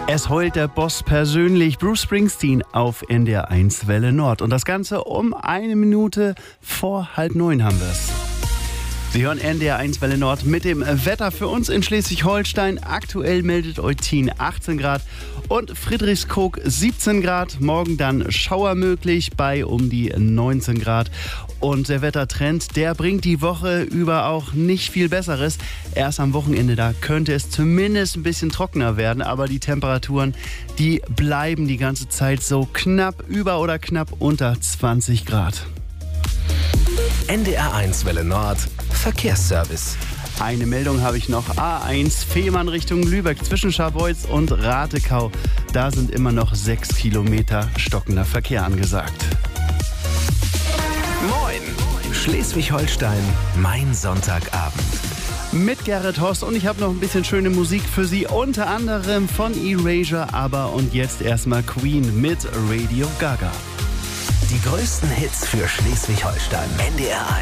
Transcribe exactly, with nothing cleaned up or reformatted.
Es heult der Boss persönlich, Bruce Springsteen auf N D R eins Welle Nord. Und das Ganze um eine Minute vor halb neun haben wir es. Sie hören N D R eins Welle Nord mit dem Wetter für uns in Schleswig-Holstein. Aktuell meldet Eutin achtzehn Grad und Friedrichskoog siebzehn Grad. Morgen dann Schauer möglich bei um die neunzehn Grad. Und der Wettertrend, der bringt die Woche über auch nicht viel Besseres. Erst am Wochenende, da könnte es zumindest ein bisschen trockener werden. Aber die Temperaturen, die bleiben die ganze Zeit so knapp über oder knapp unter zwanzig Grad. N D R eins Welle Nord, Verkehrsservice. Eine Meldung habe ich noch. A eins Fehmarn Richtung Lübeck zwischen Scharbeutz und Ratekau. Da sind immer noch sechs Kilometer stockender Verkehr angesagt. Moin! Schleswig-Holstein, mein Sonntagabend. Mit Gerrit Horst und ich habe noch ein bisschen schöne Musik für Sie, unter anderem von Erasure, aber und jetzt erstmal Queen mit Radio Gaga. Die größten Hits für Schleswig-Holstein. N D R eins.